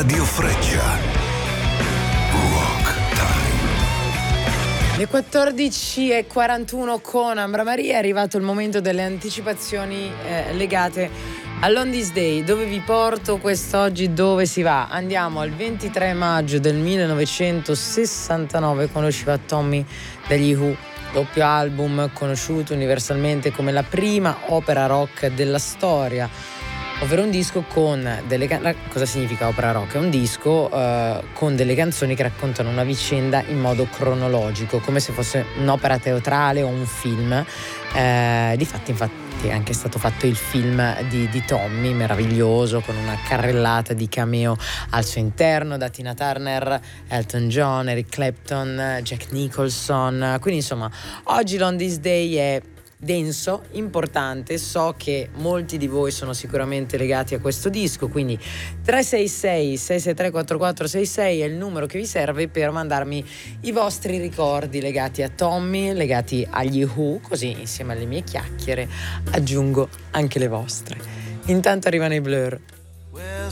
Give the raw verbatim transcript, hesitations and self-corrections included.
Radio Freccia. Rock Time. Le quattordici e quarantuno con Ambra Maria è arrivato il momento delle anticipazioni eh, legate all'On This Day. Dove vi porto quest'oggi? Dove si va? Andiamo al ventitré maggio del millenovecentosessantanove, quando usciva Tommy degli Who, doppio album conosciuto universalmente come la prima opera rock della storia, ovvero un disco con delle can- cosa significa opera rock? È un disco uh, con delle canzoni che raccontano una vicenda in modo cronologico, come se fosse un'opera teatrale o un film. Eh, difatti infatti è anche stato fatto il film di, di Tommy, meraviglioso, con una carrellata di cameo al suo interno da Tina Turner, Elton John, Eric Clapton, Jack Nicholson. Quindi insomma oggi l'On This Day è denso, importante. So che molti di voi sono sicuramente legati a questo disco, quindi tre sei sei sei sei tre quattro quattro sei sei è il numero che vi serve per mandarmi i vostri ricordi legati a Tommy, legati agli Who, così insieme alle mie chiacchiere aggiungo anche le vostre. Intanto arrivano i Blur. Where's